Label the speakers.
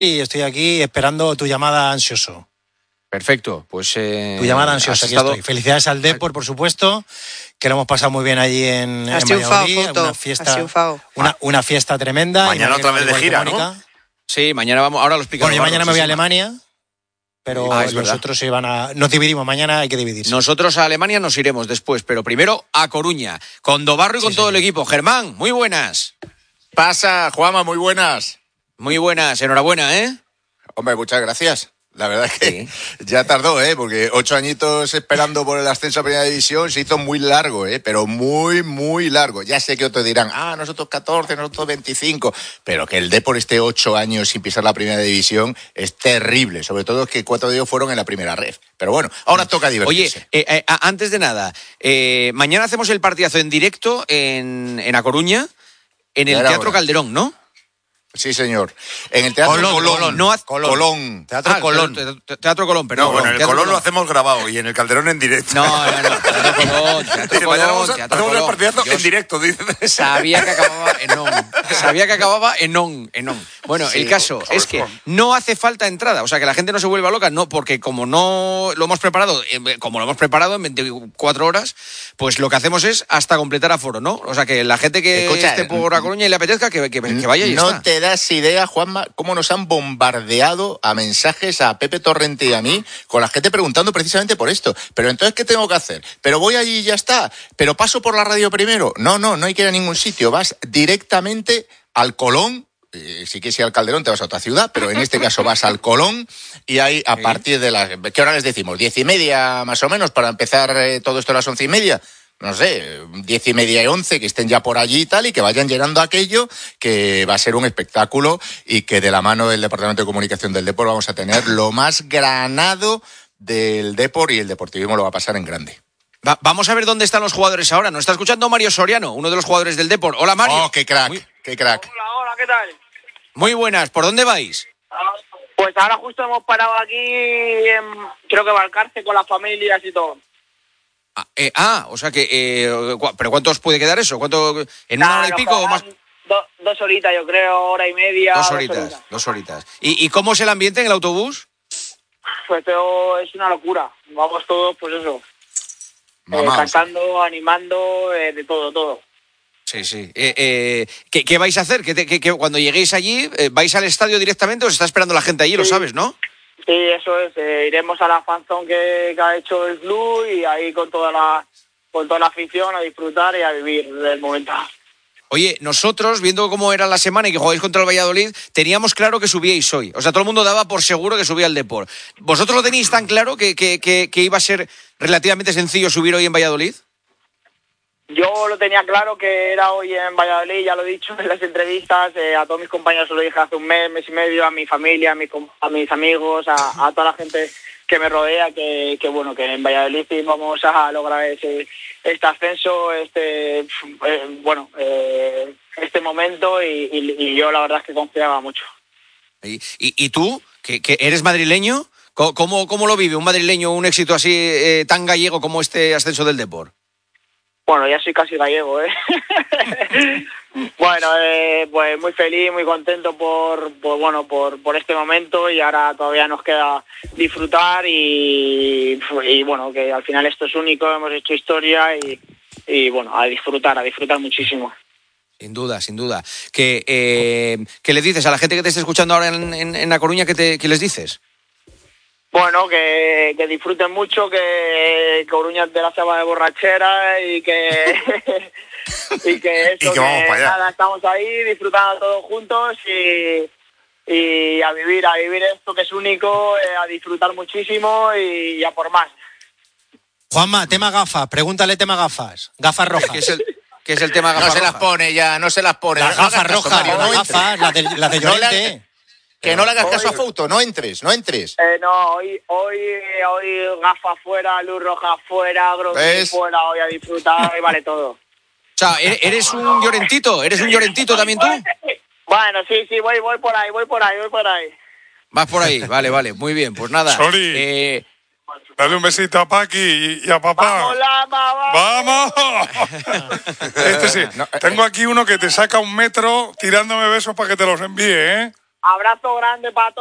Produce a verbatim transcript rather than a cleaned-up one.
Speaker 1: Sí, estoy aquí esperando tu llamada ansioso.
Speaker 2: Perfecto, pues... Eh,
Speaker 1: tu llamada ansiosa, aquí
Speaker 2: estado...
Speaker 1: estoy. Felicidades al Depor, por supuesto, que lo hemos pasado muy bien allí en, en Valladolid. Una fiesta, una, una fiesta tremenda.
Speaker 3: Mañana otra vez de gira, ¿no?
Speaker 2: Sí, mañana vamos, ahora lo explico.
Speaker 1: Bueno, yo mañana me voy a Alemania, pero
Speaker 2: ah,
Speaker 1: los otros se van a... Nos dividimos, mañana hay que dividirse.
Speaker 2: Nosotros a Alemania nos iremos después, pero primero a Coruña, con Dobarro y con sí, todo señor. El equipo. Germán, muy buenas.
Speaker 3: Pasa, Juanma, muy buenas.
Speaker 2: Muy buenas, enhorabuena, ¿eh?
Speaker 3: Hombre, muchas gracias. La verdad es que sí. Ya tardó, ¿eh? Porque ocho añitos esperando por el ascenso a Primera División se hizo muy largo, ¿eh? Pero muy, muy largo. Ya sé que otros dirán, ah, nosotros catorce, nosotros veinticinco, pero que el Depor esté ocho años sin pisar la Primera División es terrible. Sobre todo que cuatro de ellos fueron en la primera red. Pero bueno, ahora toca divertirse.
Speaker 2: Oye, eh, eh, antes de nada, eh, mañana hacemos el partidazo en directo en, en A Coruña, en el Teatro ahora. Calderón, ¿no?
Speaker 3: Sí, señor. En el Teatro
Speaker 2: Colón.
Speaker 3: Colón.
Speaker 2: Colón. No,
Speaker 3: Colón. Colón.
Speaker 2: Teatro ah, Colón. Teatro, teatro Colón, pero
Speaker 4: no, bueno, en el Colón, Colón lo hacemos grabado y en el Calderón en directo.
Speaker 2: No, no, no. Teatro Colón, Teatro
Speaker 4: dice,
Speaker 2: Colón,
Speaker 4: vamos a,
Speaker 2: Teatro
Speaker 4: hacemos
Speaker 2: Colón.
Speaker 4: el partidazo en directo, dice.
Speaker 2: Sabía que acababa en on. Sabía que acababa en on, en on. Bueno, sí, el caso es que no hace falta entrada, o sea, que la gente no se vuelva loca, no, porque como no lo hemos preparado, como lo hemos preparado en veinticuatro horas, pues lo que hacemos es hasta completar aforo, ¿no? O sea, que la gente que Escucha, esté por A Coruña y le apetezca, que, que, que vaya y
Speaker 3: no
Speaker 2: está.
Speaker 3: No te das idea, Juanma, cómo nos han bombardeado a mensajes a Pepe Torrente y a mí, con la gente preguntando precisamente por esto. Pero entonces, ¿qué tengo que hacer? Pero voy allí y ya está. Pero paso por la radio primero. No, no, no hay que ir a ningún sitio. Vas directamente al Colón. Eh, si quieres ir al Calderón te vas a otra ciudad, pero en este caso vas al Colón y ahí a partir de las... ¿Qué hora les decimos? ¿Diez y media más o menos para empezar eh, todo esto a las once y media? No sé, diez y media y once, que estén ya por allí y tal, y que vayan llenando aquello, que va a ser un espectáculo y que de la mano del Departamento de Comunicación del Depor vamos a tener lo más granado del Depor y el deportivismo lo va a pasar en grande.
Speaker 2: Va, vamos a ver dónde están los jugadores ahora. Nos está escuchando Mario Soriano, uno de los jugadores del Depor. Hola, Mario.
Speaker 3: Oh, qué crack,
Speaker 2: Muy...
Speaker 3: qué crack.
Speaker 5: Hola, hola, ¿qué tal?
Speaker 2: Muy buenas, ¿por dónde vais?
Speaker 5: Pues ahora justo hemos parado aquí, en, creo que Valcarce, con las familias y todo.
Speaker 2: Ah, eh, ah o sea que... Eh, ¿Pero cuánto os puede quedar eso? ¿Cuánto? ¿En una
Speaker 5: nah,
Speaker 2: hora y pico o más?
Speaker 5: Do, dos horitas, yo creo, hora y media.
Speaker 2: Dos horitas, dos horitas. Dos horitas. ¿Y, ¿Y cómo es el ambiente en el autobús?
Speaker 5: Pues todo es una locura. Vamos todos, pues eso, eh, cantando, animando, eh, de todo, todo.
Speaker 2: Sí, sí. Eh, eh, ¿qué, ¿Qué vais a hacer? ¿Que, que, que cuando lleguéis allí, eh, vais al estadio directamente o os está esperando la gente allí? Sí. Lo sabes, ¿no?
Speaker 5: Sí, eso es. Eh, iremos a la fanzone que, que ha hecho el club y ahí con toda la con toda la afición a disfrutar y a vivir el momento.
Speaker 2: Oye, nosotros, viendo cómo era la semana y que jugáis contra el Valladolid, teníamos claro que subíais hoy. O sea, todo el mundo daba por seguro que subía el Depor. ¿Vosotros lo teníais tan claro que, que, que, que iba a ser relativamente sencillo subir hoy en Valladolid?
Speaker 5: Yo lo tenía claro que era hoy en Valladolid, ya lo he dicho en las entrevistas, eh, a todos mis compañeros se lo dije hace un mes, mes y medio, a mi familia, a, mi, a mis amigos, a, a toda la gente que me rodea, que, que bueno, que en Valladolid vamos a lograr ese, este ascenso, este eh, bueno, eh, este momento y, y, y yo la verdad es que confiaba mucho.
Speaker 2: ¿Y, y, y tú, que, que eres madrileño, ¿cómo, cómo lo vive un madrileño un éxito así eh, tan gallego como este ascenso del Depor?
Speaker 5: Bueno, ya soy casi gallego, ¿eh? Bueno, eh, pues muy feliz, muy contento por, por bueno por, por este momento y ahora todavía nos queda disfrutar y, y bueno, que al final esto es único, hemos hecho historia y, y bueno, a disfrutar, a disfrutar muchísimo.
Speaker 2: Sin duda, sin duda. ¿Qué, eh, ¿qué le dices a la gente que te esté escuchando ahora en, en, en A Coruña? ¿Qué, te, qué les dices?
Speaker 5: Bueno, que, que disfruten mucho, que Coruña es de la ceba de borrachera y que y que eso,
Speaker 4: y que, vamos
Speaker 5: que
Speaker 4: para allá.
Speaker 5: Nada, estamos ahí disfrutando todos juntos y, y a vivir, a vivir esto que es único, eh, a disfrutar muchísimo y a por más.
Speaker 1: Juanma, tema gafas, pregúntale tema gafas, gafas rojas.
Speaker 2: ¿Qué es el, qué es el tema gafas
Speaker 3: No se
Speaker 2: rojas?
Speaker 3: las pone ya, no se las pone.
Speaker 1: Las
Speaker 3: no
Speaker 1: gafas rojas,
Speaker 3: no,
Speaker 1: las
Speaker 3: no
Speaker 1: gafas, las de, las de Llorente.
Speaker 3: No que no le hagas caso a Fouto, no entres, no entres.
Speaker 5: Eh, no, hoy, hoy, hoy gafas fuera, luz roja fuera, grosso fuera, hoy a disfrutar, hoy vale todo.
Speaker 2: O sea, ¿eres un llorentito? ¿Eres un llorentito también tú?
Speaker 5: Bueno, sí, sí, voy, voy por ahí, voy por ahí, voy por ahí.
Speaker 2: Vas por ahí, vale, vale, muy bien, pues nada.
Speaker 4: Sori,
Speaker 2: eh...
Speaker 4: dale un besito a Paqui y, y a papá.
Speaker 5: ¡Vamos, Lama, vamos!
Speaker 4: ¡Vamos! Este sí, tengo aquí uno que te saca un metro tirándome besos para que te los envíe, ¿eh?
Speaker 5: Abrazo grande para todos.